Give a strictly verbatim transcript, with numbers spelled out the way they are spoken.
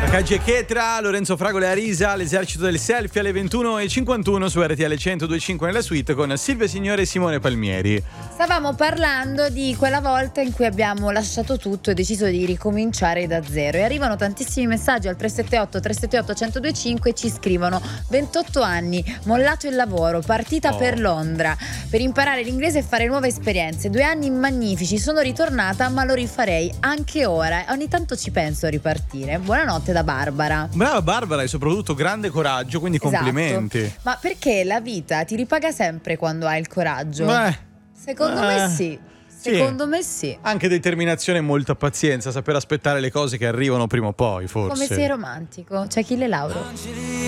Caggi Chetra, Lorenzo Fragola e Arisa, l'esercito del selfie alle ventuno e cinquantuno su R T L centodue e cinque nella suite con Silvia Signore e Simone Palmieri. Stavamo parlando di quella volta in cui abbiamo lasciato tutto e deciso di ricominciare da zero e arrivano tantissimi messaggi al tre sette otto tre sette otto uno zero due cinque e ci scrivono: ventotto anni, mollato il lavoro, partita Oh. per Londra per imparare l'inglese e fare nuove esperienze, due anni magnifici, sono ritornata ma lo rifarei anche ora, ogni tanto ci penso a ripartire. Buonanotte da Barbara. Brava Barbara, e soprattutto grande coraggio, quindi Esatto. complimenti. Ma perché la vita ti ripaga sempre quando hai il coraggio? Beh, Secondo eh, me sì. sì. Secondo me sì. Anche determinazione e molta pazienza, saper aspettare le cose che arrivano prima o poi, forse. Come sei romantico. C'è Achille Lauro.